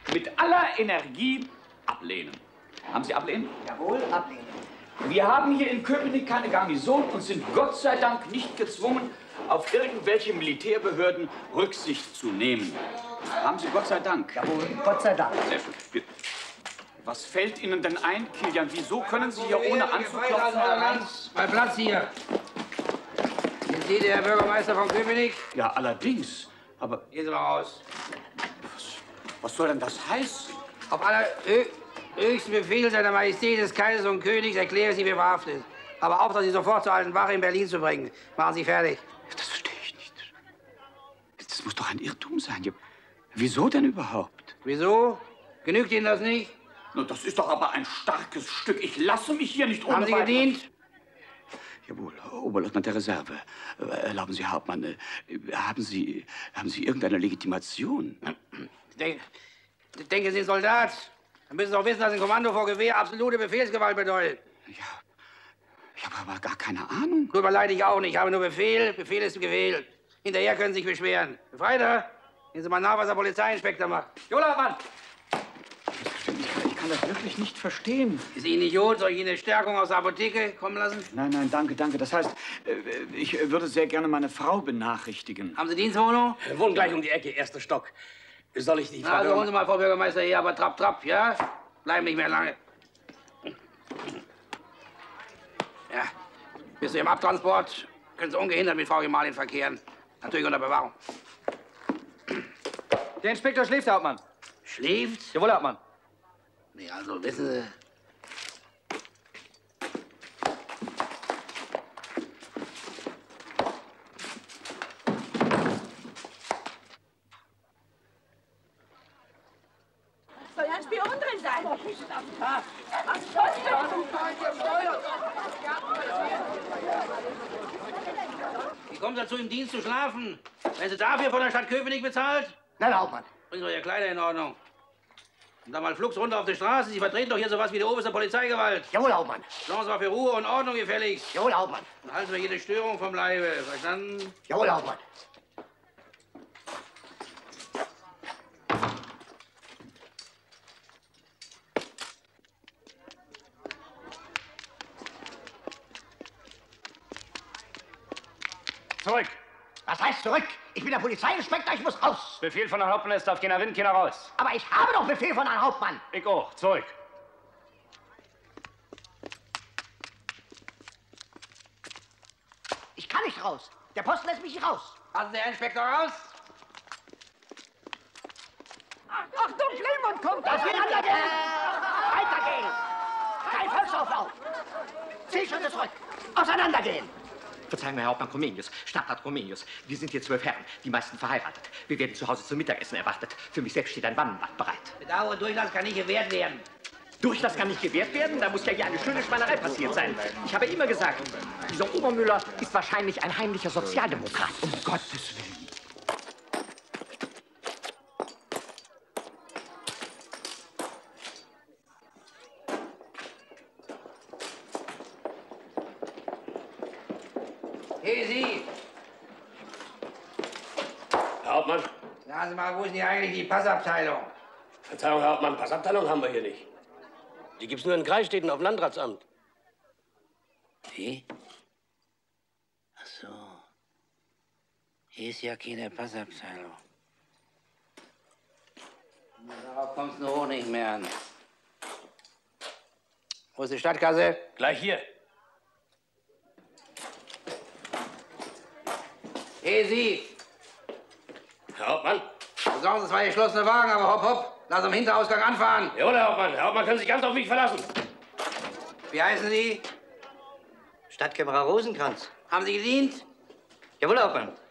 mit aller Energie ablehnen. Haben Sie ablehnen? Jawohl, ablehnen. Wir haben hier in Köpenick keine Garnison und sind Gott sei Dank nicht gezwungen, auf irgendwelche Militärbehörden Rücksicht zu nehmen. Haben Sie Gott sei Dank? Jawohl, Gott sei Dank. Sehr schön. Was fällt Ihnen denn ein, Kilian? Wieso können Sie hier ohne anzuklopfen herein? Mein Platz hier. Sind Sie der Bürgermeister von Köpenick? Ja, allerdings. Aber Gehen Sie mal raus. was soll denn das heißen? Auf allerhöchsten Befehl seiner Majestät des Kaisers und Königs erkläre ich Sie für verhaftet. Aber auch, dass Sie sofort zur alten Wache in Berlin zu bringen. Machen Sie fertig. Das verstehe ich nicht. Das muss doch ein Irrtum sein. Ja, wieso denn überhaupt? Wieso? Genügt Ihnen das nicht? Na, das ist doch aber ein starkes Stück. Ich lasse mich hier nicht ohne Haben Sie gedient? Jawohl, Oberleutnant der Reserve. Erlauben Sie, Hauptmann, haben Sie irgendeine Legitimation? Denken Sie, Soldat? Dann müssen Sie doch wissen, dass ein Kommando vor Gewehr absolute Befehlsgewalt bedeutet. Ja, ich habe aber gar keine Ahnung. Tut mir leid, ich auch nicht. Ich habe nur Befehl. Befehl ist gewählt. Hinterher können Sie sich beschweren. Befreiter, gehen Sie mal nach, was der Polizeiinspektor macht. Jola, Mann! Ich kann das wirklich nicht verstehen. Ist Ihnen nicht gut? Soll ich Ihnen eine Stärkung aus der Apotheke kommen lassen? Nein, danke. Das heißt, ich würde sehr gerne meine Frau benachrichtigen. Haben Sie Dienstwohnung? Wir wohnen gleich um die Ecke, erster Stock. Soll ich die Frau... Also holen Sie mal, Frau Bürgermeister, her, aber trapp, ja? Bleiben nicht mehr lange. Ja, bis zu Ihrem Abtransport können Sie ungehindert mit Frau Gemahlin verkehren. Natürlich unter Bewachung. Der Inspektor schläft, Herr Hauptmann. Schläft? Jawohl, Herr Hauptmann. Nee, also wissen Sie... Soll ja ein Spion drin sein. Wie kommen Sie dazu, im Dienst zu schlafen? Werden Sie dafür von der Stadt Köpenick bezahlt? Nein, Herr Hauptmann. Bringen Sie Ihre Kleider in Ordnung. Und dann mal flugs runter auf die Straße. Sie vertreten doch hier sowas wie die oberste Polizeigewalt. Jawohl, Herr Hauptmann. Sorgen Sie mal für Ruhe und Ordnung gefälligst. Jawohl, Herr Hauptmann. Und halten wir jede Störung vom Leibe. Verstanden? Jawohl, Herr Hauptmann. Zurück! Was heißt zurück? Ich bin der Polizeiinspektor, ich muss raus. Befehl von Herrn Hauptmann ist, darf keiner Wind, keiner raus. Aber ich habe doch Befehl von Herrn Hauptmann. Ich auch. Zurück! Ich kann nicht raus. Der Posten lässt mich nicht raus. Lassen Sie den Inspektor raus. Achtung, Schlemmund kommt! Das geht weitergehen. Weitergehen. Kein Volksauflauf. Zielschritte zurück. Auseinandergehen. Verzeihen mir, Herr Hauptmann Comenius, Stadtrat Comenius. Wir sind hier 12 Herren, die meisten verheiratet. Wir werden zu Hause zum Mittagessen erwartet. Für mich selbst steht ein Wannenbad bereit. Bedarf und Durchlass kann nicht gewährt werden. Durchlass kann nicht gewährt werden? Da muss ja hier eine schöne Schweinerei passiert sein. Ich habe immer gesagt, dieser Obermüller ist wahrscheinlich ein heimlicher Sozialdemokrat. Um Gottes Willen. Hey, Sie! Herr Hauptmann, Sagen Sie mal, wo ist denn hier eigentlich die Passabteilung? Verzeihung, Herr Hauptmann, Passabteilung haben wir hier nicht. Die gibt's nur in Kreisstädten auf dem Landratsamt. Wie? Ach so. Hier ist ja keine Passabteilung. Darauf kommt's nur auch nicht mehr an. Wo ist die Stadtkasse? Gleich hier. Hey, Sie! Herr Hauptmann? Besorgen Sie zwei geschlossene Wagen, aber hopp, hopp. Lass am Hinterausgang anfahren. Jawohl, Herr Hauptmann. Herr Hauptmann können sich ganz auf mich verlassen. Wie heißen Sie? Stadtkämmerer Rosenkranz. Haben Sie gedient? Jawohl, Hauptmann.